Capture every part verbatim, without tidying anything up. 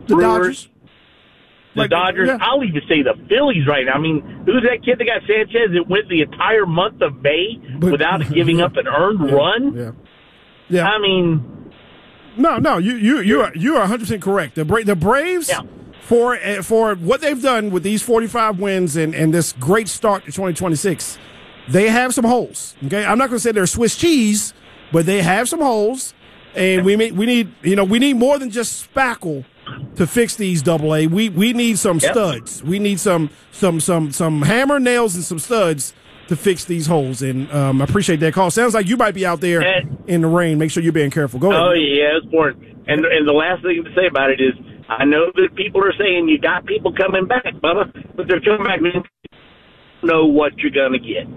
The Brewers, Dodgers. the Like, Dodgers. yeah. I'll even say the Phillies right now. I mean, who's that kid that got Sanchez that went the entire month of May But- without giving up an earned Yeah, run? Yeah. Yeah. I mean, No, no, you you you are you are one hundred percent correct. The Bra- the Braves Yeah. for uh, for what they've done with these forty-five wins and, and this great start to twenty twenty-six, they have some holes. Okay, I'm not going to say they're Swiss cheese, but they have some holes, and we may, we need you know we need more than just spackle to fix these double A. We we need some Yep. studs. We need some some some some hammer nails and some studs to fix these holes. And um, I appreciate that call. Sounds like you might be out there And- in the rain. Make sure you're being careful. Go ahead. oh yeah, it's boring. And and the last thing to say about it is, I know that people are saying you got people coming back, Bubba, but they're coming back. You don't know what you're going to get.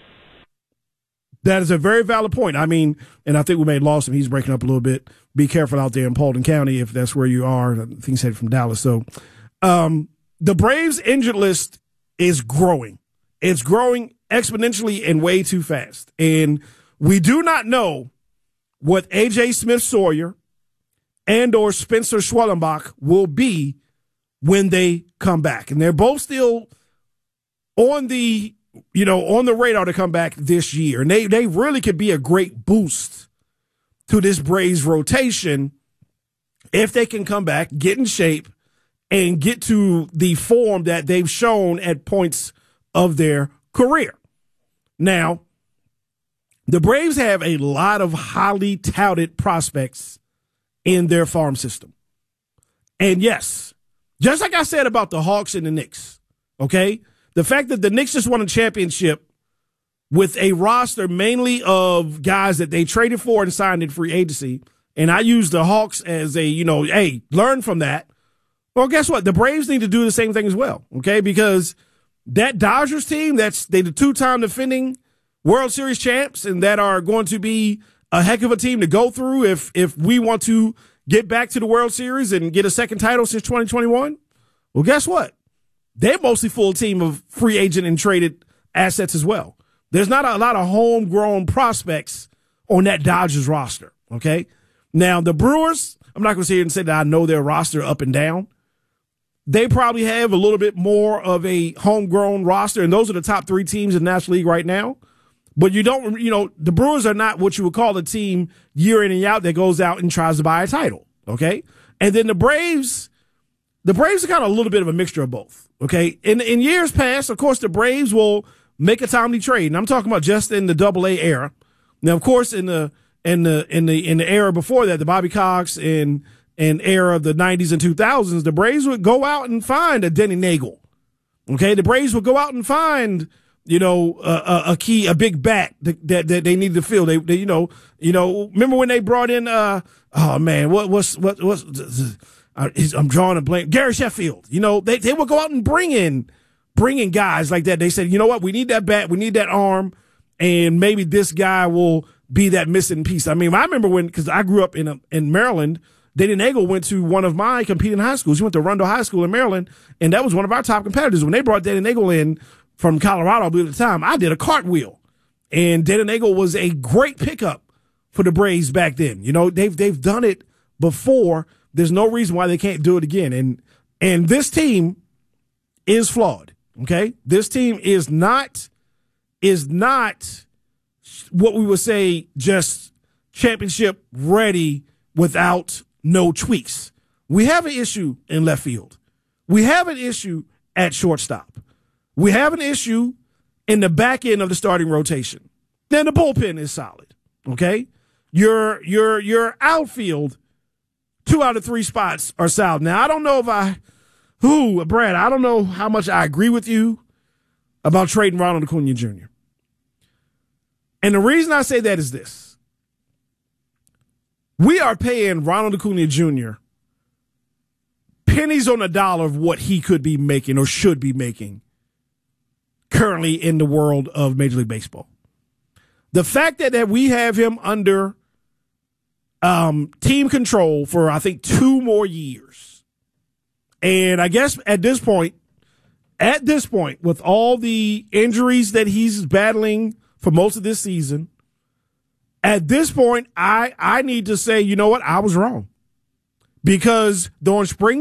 That is a very valid point. I mean, and I think we may have lost him. He's breaking up a little bit. Be careful out there in Paulding County if that's where you are. I think he's headed from Dallas. So um, the Braves injured list is growing. It's growing exponentially and way too fast. And we do not know what A J Smith-Sawyer and or Spencer Schwellenbach will be when they come back. And they're both still on the you know, on the radar to come back this year. And they, they really could be a great boost to this Braves rotation if they can come back, get in shape, and get to the form that they've shown at points of their career. Now, the Braves have a lot of highly touted prospects in their farm system. And yes, just like I said about the Hawks and the Knicks, okay? The fact that the Knicks just won a championship with a roster mainly of guys that they traded for and signed in free agency, and I use the Hawks as a, you know, hey, learn from that. Well, guess what? The Braves need to do the same thing as well, okay? Because that Dodgers team, that's they the two-time defending World Series champs, and that are going to be a heck of a team to go through if if we want to get back to the World Series and get a second title since twenty twenty-one. Well, guess what? They're mostly full team of free agent and traded assets as well. There's not a lot of homegrown prospects on that Dodgers roster, okay? Now, the Brewers, I'm not going to sit here and say that I know their roster up and down. They probably have a little bit more of a homegrown roster, and those are the top three teams in the National League right now. But you don't, you know, the Brewers are not what you would call a team year in and out that goes out and tries to buy a title, okay? And then the Braves, the Braves are kind of a little bit of a mixture of both, okay? In in years past, of course, the Braves will make a timely trade, and I'm talking about just in the Double A era. Now, of course, in the in the in the in the era before that, the Bobby Cox and and era of the nineties and two thousands, the Braves would go out and find a Denny Nagel, okay? The Braves would go out and find, you know, a, a key, a big bat that, that, that they needed to fill. They, they, you know, you know, remember when they brought in, uh, oh man, what, what's, what, what's, I'm drawing a blank. Gary Sheffield, you know, they, they would go out and bring in, bring in guys like that. They said, you know what, we need that bat, we need that arm, and maybe this guy will be that missing piece. I mean, I remember when, cause I grew up in, a, in Maryland, Denny Nagel went to one of my competing high schools. He went to Rundle High School in Maryland, and that was one of our top competitors. When they brought Denny Nagel in from Colorado, I believe at the time, I did a cartwheel. And Denny Nagel was a great pickup for the Braves back then. You know, they've they've done it before. There's no reason why they can't do it again. And and this team is flawed. Okay? This team is not is not what we would say just championship ready without no tweaks. We have an issue in left field. We have an issue at shortstop. We have an issue in the back end of the starting rotation. Then the bullpen is solid. Okay? Your your your outfield, two out of three spots are solid. Now, I don't know if I who, Brad, I don't know how much I agree with you about trading Ronald Acuna Junior And the reason I say that is this. We are paying Ronald Acuna Junior pennies on the dollar of what he could be making or should be making currently in the world of Major League Baseball. The fact that, that we have him under um, team control for, I think, two more years. And I guess at this point, at this point, with all the injuries that he's battling for most of this season, at this point, I, I need to say, you know what? I was wrong. Because during spring